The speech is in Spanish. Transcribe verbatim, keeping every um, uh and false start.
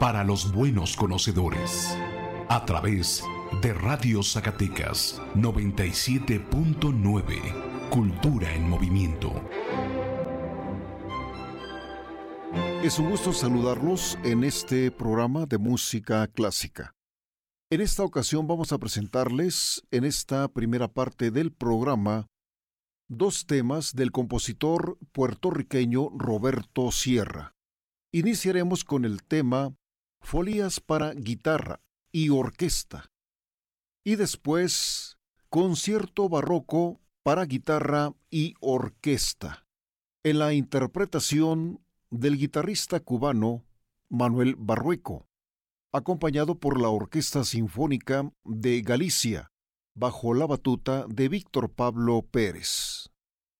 para los buenos conocedores, a través de Radio Zacatecas noventa y siete punto nueve, Cultura en Movimiento. Es un gusto saludarlos en este programa de música clásica. En esta ocasión vamos a presentarles, en esta primera parte del programa, dos temas del compositor puertorriqueño Roberto Sierra. Iniciaremos con el tema Folías para guitarra y orquesta, y después Concierto barroco para guitarra y orquesta, en la interpretación del guitarrista cubano Manuel Barrueco, acompañado por la Orquesta Sinfónica de Galicia, bajo la batuta de Víctor Pablo Pérez.